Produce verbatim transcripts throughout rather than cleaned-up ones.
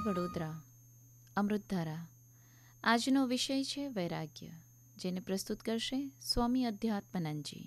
વડોદરા અમૃતધારા. આજનો વિષય છે વૈરાગ્ય, જેને પ્રસ્તુત કરશે સ્વામી અધ્યાત્માનંદજી.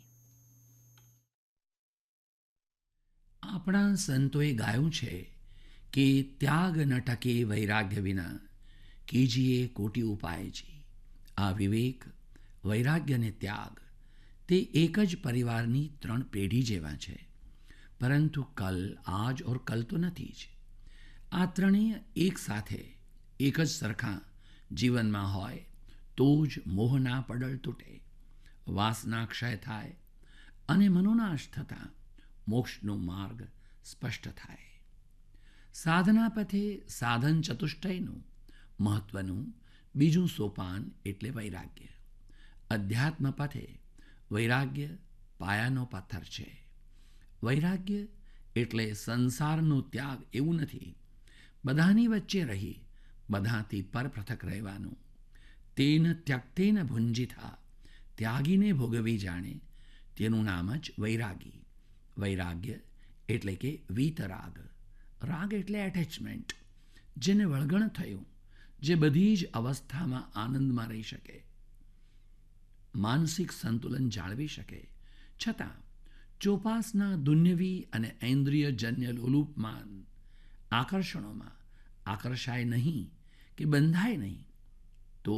આપણા સંતોએ ગાયું છે કે ત્યાગ ન ટકે વૈરાગ્ય વિના, કીજીએ કોટી ઉપાયજી. આ વિવેક, વૈરાગ્ય અને ત્યાગ તે એક જ પરિવારની ત્રણ પેઢી જેવા છે, પરંતુ કલ, આજ ઓર કલ તો નથી જ. આ ત્રણેય એક સાથે એક જ સરખા જીવનમાં હોય તો જ મોહના પડળ તૂટે, વાસના ક્ષય થાય અને મનોનાશ થતાં મોક્ષનો માર્ગ સ્પષ્ટ થાય. સાધના પથે સાધન ચતુષ્ટયનું મહત્વનું બીજું સોપાન એટલે વૈરાગ્ય. અધ્યાત્મ પથે વૈરાગ્ય પાયાનો પથ્થર છે. વૈરાગ્ય એટલે સંસારનો ત્યાગ એવું નથી, બધાની વચ્ચે રહી બધાથી પર પૃથક રહેવાનું. તેન ત્યક્તેન ભુંજિથા, ત્યાગીને ભોગવી જાણે, તેનું નામ જ વૈરાગી. વૈરાગ્ય એટલે કે વીતરાગ. રાગ એટલે એટેચમેન્ટ, જેને વળગણ થયું, જે બધી જ અવસ્થામાં આનંદમાં રહી શકે, માનસિક સંતુલન જાળવી શકે, છતાં ચોપાસના દુન્યવી અને ઐન્દ્રિયજન્ય લોલુપમાન આકર્ષણોમાં આકર્ષાય નહીં કે બંધાય નહીં, તો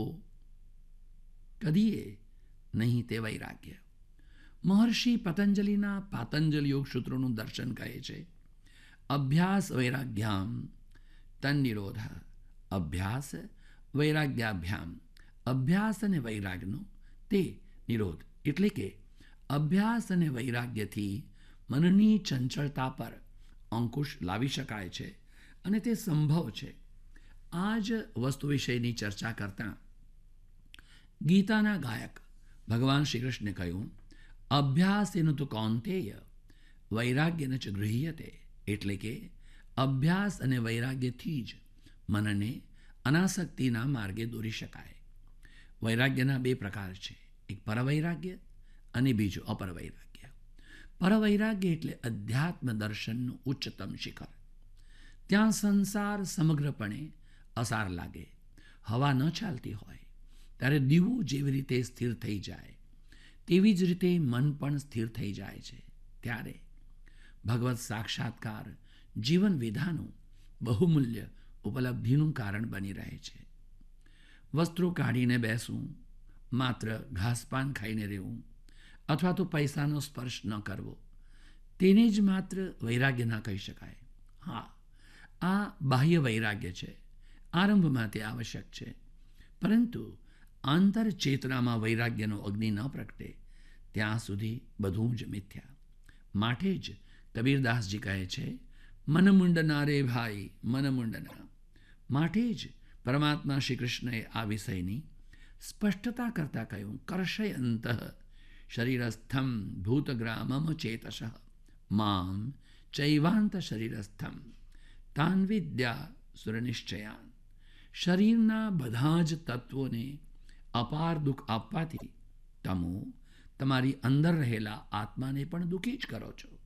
કદીએ નહીં તે વૈરાગ્ય. મહર્ષિ પતંજલિના પાતંજલ યોગ સૂત્રોનું દર્શન કહે છે, અભ્યાસ વૈરાગ્યામ તન્નિરોધ. અભ્યાસ વૈરાગ્યાભ્યામ, અભ્યાસ અને વૈરાગનો તે નિરોધ. એટલે કે અભ્યાસ અને વૈરાગ્યથી મનની ચંચળતા પર અંકુશ લાવી શકાય છે અને તે સંભવ છે. આ જ વસ્તુ વિષયની ચર્ચા કરતાં ગીતાના ગાયક ભગવાન શ્રી કૃષ્ણે કહ્યું, અભ્યાસેન તો કૌંતેય વૈરાગ્યન ચ ગૃહ્યતે. એટલે કે અભ્યાસ અને વૈરાગ્યથી જ મનને અનાસક્તિના માર્ગે દોરી શકાય. વૈરાગ્યના બે પ્રકાર છે, એક પરવૈરાગ્ય અને બીજું અપરવૈરાગ્ય. પરવૈરાગ્ય એટલે અધ્યાત્મ દર્શનનું ઉચ્ચતમ શિખર. ત્યાં સંસાર સમગ્રપણે અસાર લાગે, હવા ન ચાલતી હોય ત્યારે દીવો જેવી રીતે સ્થિર થઈ જાય, તેવી જ રીતે મન પણ સ્થિર થઈ જાય છે. ત્યારે ભગવત સાક્ષાત્કાર જીવન વિધાનું બહુમૂલ્ય ઉપલબ્ધિનું કારણ બની રહે છે. વસ્ત્રો કાઢીને બેસવું, માત્ર ઘાસપાન ખાઈને રહેવું, અથવા તો પૈસાનો સ્પર્શ ન કરવો, તેને જ માત્ર વૈરાગ્ય ના કહી શકાય. હા, આ બાહ્ય વૈરાગ્ય છે, આરંભમાં તે આવશ્યક છે, પરંતુ આંતર ચેતનામાં વૈરાગ્યનો અગ્નિ ન પ્રગટે ત્યાં સુધી બધું જ મિથ્યા. માટે જ કબીરદાસજી કહે છે, મન મુંડના રે ભાઈ મન મુંડના. માટે જ પરમાત્મા શ્રી કૃષ્ણએ આ વિષયની સ્પષ્ટતા કરતાં કહ્યું, કર્ષયંત શરીરસ્થમ ભૂતગ્રામમ ચેતસ મામ ચૈવાંત શરીરસ્થમ તાન વિદ્યા સુરનિશ્ચયાન. શરીરના બધા જ તત્વોને અપાર દુઃખ આપવાથી તમો તમારી અંદર રહેલા આત્માને પણ દુઃખી જ કરો છો.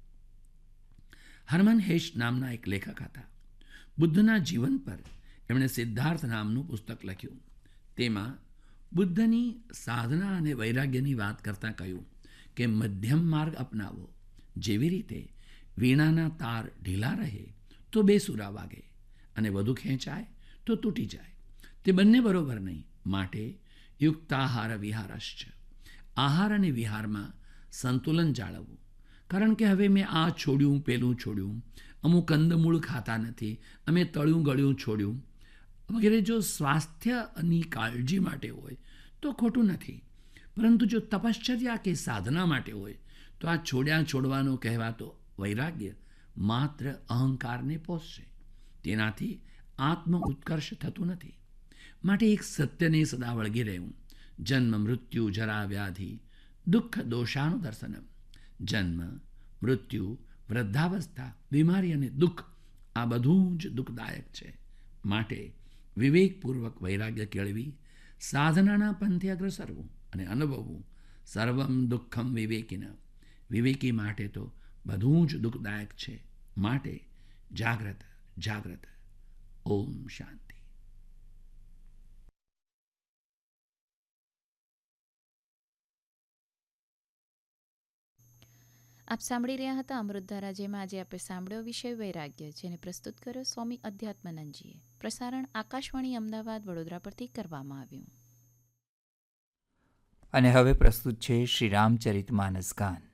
હરમન હેશ નામના એક લેખક હતા. બુદ્ધના જીવન પર એમણે સિદ્ધાર્થ નામનું પુસ્તક લખ્યું. તેમાં બુદ્ધની સાધના અને વૈરાગ્યની વાત કરતાં કહ્યું કે મધ્યમ માર્ગ અપનાવો. જેવી રીતે વીણાના તાર ઢીલા રહે તો બેસુરા વાગે અને વધુ ખેંચાય તો તૂટી જાય, તે બંને બરોબર નહીં. માટે યુક્તાહાર વિહારશ્ચ, આહાર અને વિહારમાં સંતુલન જાળવવું. કારણ કે હવે મેં આ છોડ્યું, પેલું છોડ્યું, અમુક કંદમૂળ ખાતા નથી, અમે તળ્યું ગળ્યું છોડ્યું વગેરે જો સ્વાસ્થ્યની કાળજી માટે હોય તો ખોટું નથી, પરંતુ જો તપશ્ચર્યા કે સાધના માટે હોય તો આ છોડ્યા છોડવાનો કહેવાતો વૈરાગ્ય માત્ર અહંકારને પોષશે, તેનાથી આત્મ ઉત્કર્ષ થતું નથી. માટે એક સત્યને સદા વળગી રહેવું. જન્મ મૃત્યુ જરા વ્યાધિ દુઃખ દોષાનું દર્શનમ. જન્મ, મૃત્યુ, વૃદ્ધાવસ્થા, બીમારી અને દુઃખ આ બધું જ દુઃખદાયક છે. માટે વિવેકપૂર્વક વૈરાગ્ય કેળવી સાધનાના પંથે અગ્રસરવું અને અનુભવવું. સર્વમ દુઃખમ વિવેકિના. વિવેકી માટે તો બધું જ દુઃખદાયક છે. માટે જાગ્રત જાગ્રત. ઓમ શાંતિ. આપ સાંભળી રહ્યા હતા અમૃતધારા, જેમાં આજે આપણે સાંભળ્યો વિષય વૈરાગ્ય, જેને પ્રસ્તુત કર્યો સ્વામી અધ્યાત્માનંદજીએ. પ્રસારણ આકાશવાણી અમદાવાદ વડોદરા પરથી કરવામાં આવ્યું. અને હવે પ્રસ્તુત છે શ્રી રામચરિત માનસ ગાન.